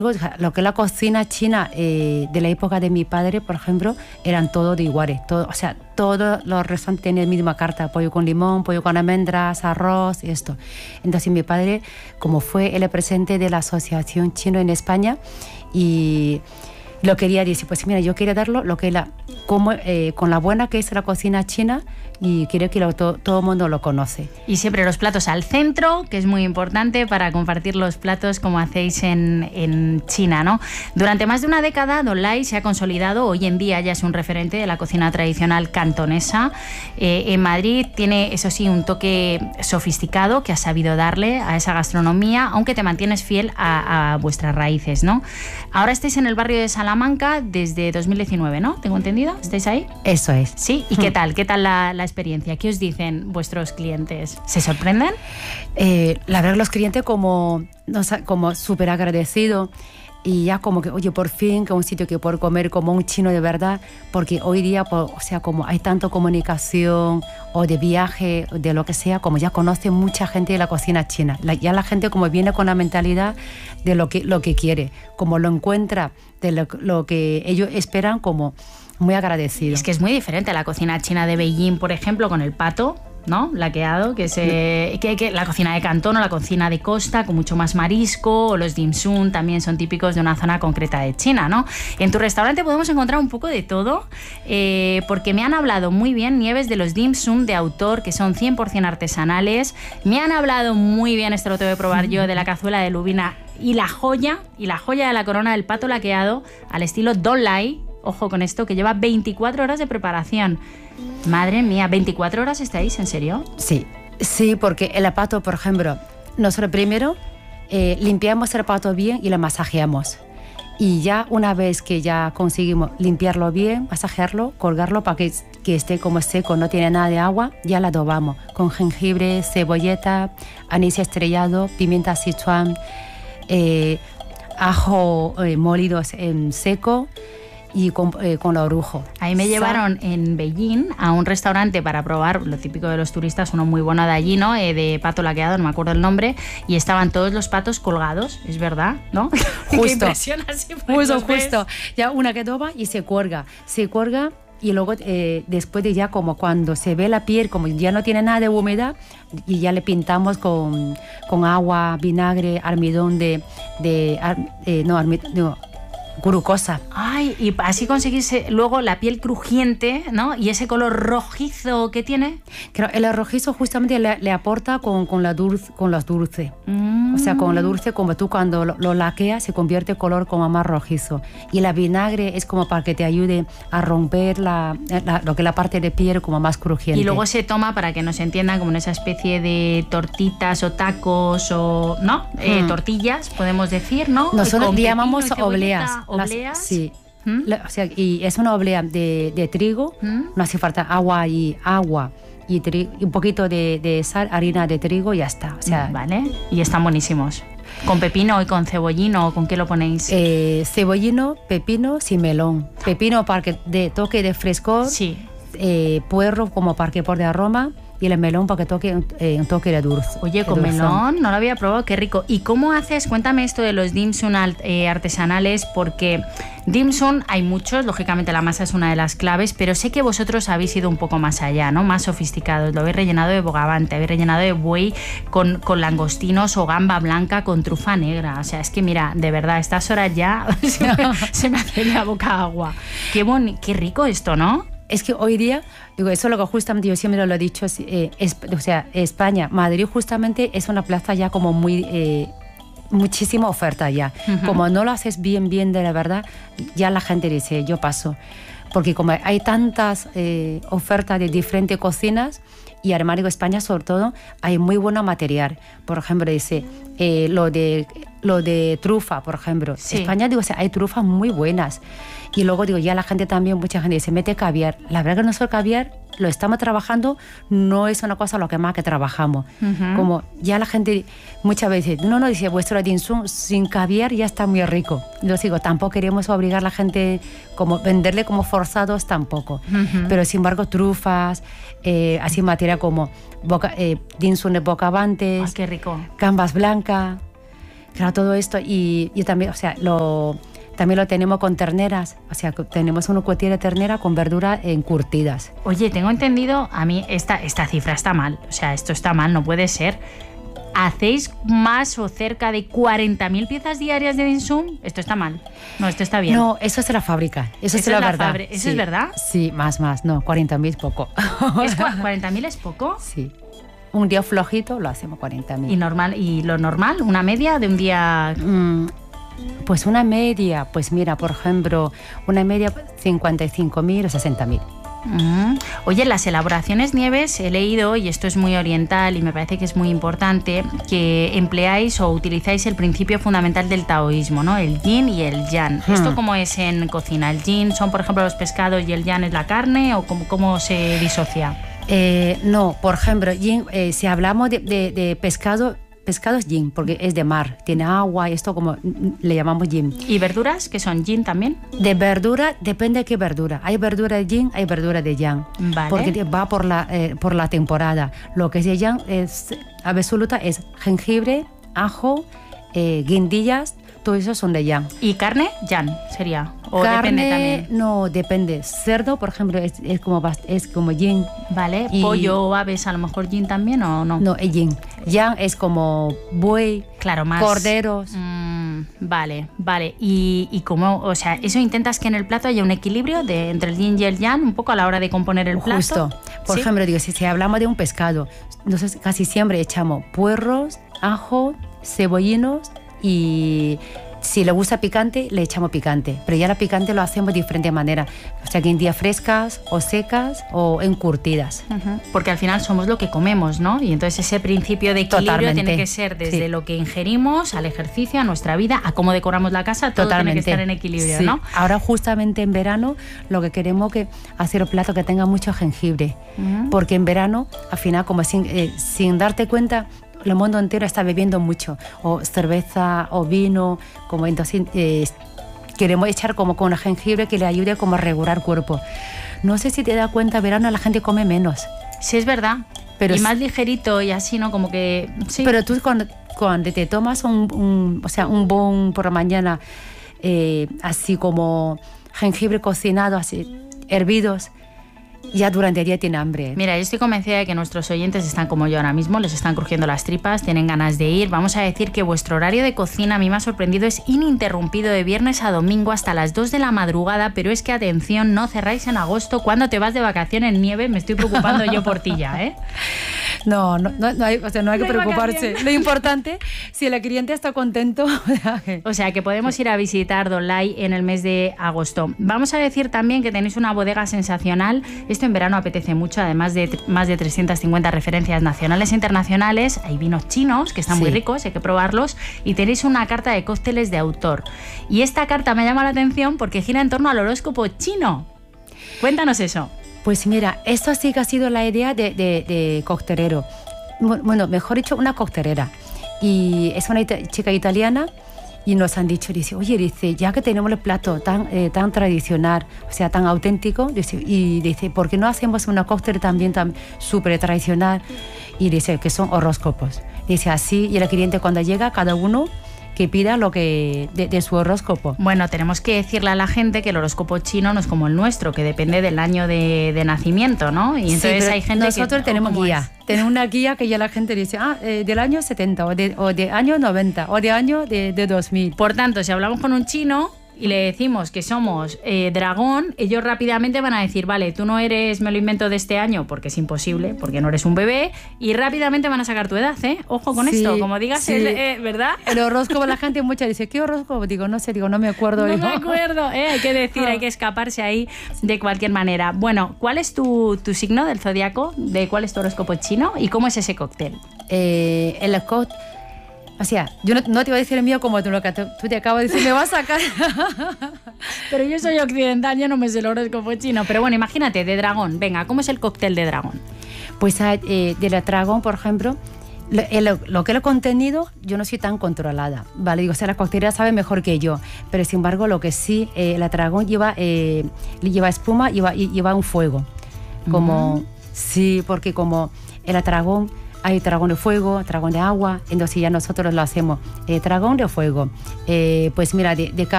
Lo que es la cocina china de la época de mi padre, por ejemplo, eran todos de iguales. Todo, o sea, todos los restaurantes tenían la misma carta: pollo con limón, pollo con almendras, arroz y esto. Entonces mi padre, como fue el presidente de la Asociación Chino en España, y lo quería decir, pues mira, yo quería darlo lo que con la buena que es la cocina china, y quiero que todo el mundo lo conoce. Y siempre los platos al centro, que es muy importante para compartir los platos como hacéis en China, ¿no? Durante más de una década, Don Lai se ha consolidado, hoy en día ya es un referente de la cocina tradicional cantonesa. En Madrid tiene, eso sí, un toque sofisticado que has sabido darle a esa gastronomía, aunque te mantienes fiel a vuestras raíces, ¿no? Ahora estáis en el barrio de Salamanca desde 2019, ¿no? ¿Tengo entendido? ¿Estáis ahí? Eso es. Sí, ¿y qué tal? ¿Qué tal la experiencia? ¿Qué os dicen vuestros clientes? ¿Se sorprenden? La verdad, los clientes como súper agradecidos, y ya como que, oye, por fin que un sitio que puedo comer como un chino de verdad, porque hoy día, o sea, como hay tanta comunicación o de viaje, de lo que sea, como ya conoce mucha gente de la cocina china. Ya la gente como viene con la mentalidad de lo que quiere, como lo encuentra, de lo que ellos esperan, como muy agradecido. Es que es muy diferente a la cocina china de Beijing, por ejemplo, con el pato, ¿no? Laqueado, que la cocina de Cantón o la cocina de costa con mucho más marisco, o los dim sum también son típicos de una zona concreta de China, ¿no? En tu restaurante podemos encontrar un poco de todo, porque me han hablado muy bien, Nieves, de los dim sum de autor, que son 100% artesanales. Me han hablado muy bien, esto lo tengo que probar yo, de la cazuela de lubina y la joya de la corona del pato laqueado al estilo Don Lai. Ojo con esto, que lleva 24 horas de preparación. Madre mía, ¿24 horas estáis? ¿En serio? Sí, porque el pato, por ejemplo, nosotros primero limpiamos el pato bien y lo masajeamos. Y ya una vez que ya conseguimos limpiarlo bien, masajearlo, colgarlo para que esté como seco, no tiene nada de agua, ya lo adobamos con jengibre, cebolleta, anís estrellado, pimienta Sichuan, ajo molido en seco, y con la orujo. Ahí me llevaron en Beijing a un restaurante para probar lo típico de los turistas, uno muy bueno de allí, ¿no? De pato laqueado, no me acuerdo el nombre, y estaban todos los patos colgados, es verdad, ¿no? Justo. Justo. Ya una que toma y se cuelga, y luego después de ya como cuando se ve la piel, como ya no tiene nada de humedad, y ya le pintamos con agua, vinagre, almidón glucosa. Ay, y así conseguirse luego la piel crujiente, ¿no? Y ese color rojizo que tiene. Claro, el rojizo justamente le aporta con los dulces. O sea, con lo dulce, como tú cuando lo laqueas, se convierte en color como más rojizo. Y la vinagre es como para que te ayude a romper lo que es la parte de piel como más crujiente. Y luego se toma, para que nos entiendan, como en esa especie de tortitas o tacos o, ¿no? Tortillas, podemos decir, ¿no? Nosotros le llamamos obleas. ¿Obleas? Sí. O sea, y es una oblea de trigo, no hace falta agua y un poquito de sal, harina de trigo y ya está. O sea, vale. Y están buenísimos. ¿Con pepino y con cebollino o con qué lo ponéis? Cebollino, pepino y melón. Pepino para que de toque de frescor. Sí. Puerro como para que por de aroma. Y el melón para que toque un toque de dulce. Oye, con melón no lo había probado, qué rico. ¿Y cómo haces? Cuéntame esto de los dim sum artesanales, porque dim sum hay muchos, lógicamente la masa es una de las claves, pero sé que vosotros habéis ido un poco más allá, ¿no? Más sofisticados. Lo habéis rellenado de bogavante, habéis rellenado de buey con langostinos o gamba blanca con trufa negra. O sea, es que mira, de verdad, a estas horas ya se me hace la boca agua. Qué rico esto, ¿no? Es que hoy día, digo, eso es lo que justamente yo siempre lo he dicho, o sea, España, Madrid justamente es una plaza ya como muy... muchísima oferta ya. Como no lo haces bien de la verdad, ya la gente dice, yo paso. Porque como hay tantas ofertas de diferentes cocinas, y además digo, España sobre todo, hay muy buen material. Por ejemplo, dice, lo de trufa, por ejemplo. Sí. España, digo, o sea, hay trufas muy buenas. Y luego digo, ya la gente también, mucha gente dice, mete caviar. La verdad que nosotros caviar lo estamos trabajando, no es una cosa lo que más que trabajamos. Como ya la gente muchas veces, dice, vuestro dim sum sin caviar ya está muy rico. Yo digo, tampoco queremos obligar a la gente, como venderle como forzados tampoco. Pero sin embargo, trufas, así materia como dim sum de bocavantes. Qué rico. Gambas blancas. Claro, todo esto y también, o sea, también lo tenemos con terneras, o sea, tenemos una cuetilla de ternera con verduras encurtidas. Oye, tengo entendido, a mí esta cifra está mal, o sea, esto está mal, no puede ser. ¿Hacéis más o cerca de 40.000 piezas diarias de dim sum? Esto está mal. No, esto está bien. No, eso es de la fábrica. Eso es la verdad. ¿Eso es verdad? Sí, más. No, 40.000 es poco. ¿40.000 es poco? Sí. Un día flojito lo hacemos 40.000. ¿Y lo normal? ¿Una media de un día? Pues una media, pues mira, por ejemplo, una media 55.000 o 60.000. Oye, las elaboraciones Nieves he leído, y esto es muy oriental y me parece que es muy importante, que empleáis o utilizáis el principio fundamental del taoísmo, ¿no? El yin y el yang. ¿Esto cómo es en cocina? ¿El yin son, por ejemplo, los pescados y el yang es la carne o cómo se disocia? No, por ejemplo, yin, si hablamos de pescado es yin, porque es de mar, tiene agua, y esto como le llamamos yin. ¿Y verduras, que son yin también? De verdura, depende de qué verdura. Hay verdura de yin, hay verdura de yang. Vale. Porque va por la temporada. Lo que es de yang es absoluta, es jengibre, ajo, guindillas, todo eso son de yang. ¿Y carne? Yang sería. ¿O carne, depende también? No, depende. Cerdo, por ejemplo, es como yin. Vale. ¿Pollo o aves a lo mejor yin también o no? No, es yin. Yang es como buey, claro, más corderos. Vale. ¿Y cómo? O sea, ¿eso intentas que en el plato haya un equilibrio entre el yin y el yang un poco a la hora de componer el plato? Justo. Por ejemplo, digo, si hablamos de un pescado, entonces casi siempre echamos puerros, ajo, cebollinos y si le gusta picante, le echamos picante. Pero ya la picante lo hacemos de diferente manera. O sea, que en días frescas o secas o encurtidas. Porque al final somos lo que comemos, ¿no? Y entonces ese principio de equilibrio Totalmente. Tiene que ser desde lo que ingerimos, al ejercicio, a nuestra vida, a cómo decoramos la casa, todo tiene que estar en equilibrio, sí. ¿no? Ahora justamente en verano lo que queremos es hacer un plato que tenga mucho jengibre. Porque en verano, al final, como sin darte cuenta, el mundo entero está bebiendo mucho, o cerveza o vino, como entonces queremos echar como con el jengibre que le ayude como a regular el cuerpo. No sé si te das cuenta, verano la gente come menos. Sí, es verdad. Pero y más ligerito y así, ¿no? Como que... Sí. Pero tú cuando te tomas un bon por la mañana, así como jengibre cocinado, así, hervidos, ya durante el día tiene hambre. Mira, yo estoy convencida de que nuestros oyentes están como yo ahora mismo, les están crujiendo las tripas, tienen ganas de ir. Vamos a decir que vuestro horario de cocina, a mí me ha sorprendido, es ininterrumpido de viernes a domingo hasta las 2 de la madrugada, pero es que, atención, no cerráis en agosto. ¿Cuándo te vas de vacaciones, Nieve? Me estoy preocupando yo por ti ya, ¿eh? No hay que preocuparse. Lo importante, si el cliente está contento... O sea, que podemos ir a visitar Donlai en el mes de agosto. Vamos a decir también que tenéis una bodega sensacional. Esto en verano apetece mucho, además de más de 350 referencias nacionales e internacionales. Hay vinos chinos que están muy ricos, hay que probarlos. Y tenéis una carta de cócteles de autor. Y esta carta me llama la atención porque gira en torno al horóscopo chino. Cuéntanos eso. Pues mira, esto sí que ha sido la idea de coctelero. Bueno, mejor dicho, una coctelera. Y es una chica italiana y nos han dicho, dice, ya que tenemos el plato tan tradicional, o sea, tan auténtico, dice, ¿por qué no hacemos una cóctel también tan súper tradicional? Y dice que son horóscopos. Dice así, y el cliente cuando llega, cada uno que pida lo que de su horóscopo. Bueno, tenemos que decirle a la gente que el horóscopo chino no es como el nuestro, que depende del año de nacimiento, ¿no? Y entonces hay gente nosotros tenemos guía. Tenemos una guía que ya la gente dice, del año 70 o de año 90 o de año de 2000. Por tanto, si hablamos con un chino y le decimos que somos dragón, ellos rápidamente van a decir, vale, tú no eres, me lo invento de este año, porque es imposible, porque no eres un bebé, y rápidamente van a sacar tu edad, ¿eh? Ojo con esto, como digas, ¿verdad? El horóscopo, la gente mucha dice, ¿qué horóscopo? Digo, no sé, no me acuerdo. No me acuerdo, hay que decir, hay que escaparse ahí de cualquier manera. Bueno, ¿cuál es tu signo del zodiaco? ¿De cuál es tu horóscopo chino? ¿Y cómo es ese cóctel? El cóctel... O sea, yo no te voy a decir el mío como lo que tú te acabas de decir, me vas a sacar. Pero yo soy occidental, yo no me sé el horóscopo chino. Pero bueno, imagínate, de dragón. Venga, ¿cómo es el cóctel de dragón? Pues de la dragón, por ejemplo, lo que es el contenido, yo no soy tan controlada, ¿vale? Digo, o sea, la coctelera sabe mejor que yo. Pero sin embargo, lo que sí, la dragón lleva espuma, lleva un fuego. Como, sí, porque como el dragón... hay dragón de fuego, dragón de agua, entonces ya nosotros lo hacemos. Dragón de fuego, pues mira, de